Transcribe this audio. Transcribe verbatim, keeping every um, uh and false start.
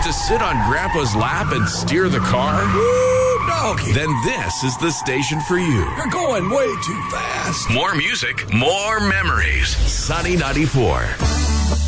to sit on Grandpa's lap and steer the car? Woo, doggy. Then this is the station for you. You're going way too fast. More music, more memories. Sunny ninety-four.